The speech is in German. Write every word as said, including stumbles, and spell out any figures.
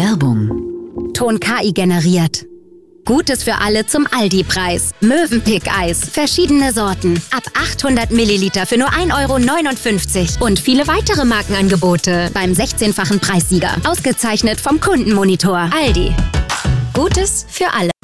Werbung. Ton K I generiert. Gutes für alle zum Aldi-Preis. Mövenpick-Eis. Verschiedene Sorten. Ab achthundert Milliliter für nur ein Euro neunundfünfzig. Und viele weitere Markenangebote. Beim sechzehnfachen Preissieger. Ausgezeichnet vom Kundenmonitor. Aldi. Gutes für alle.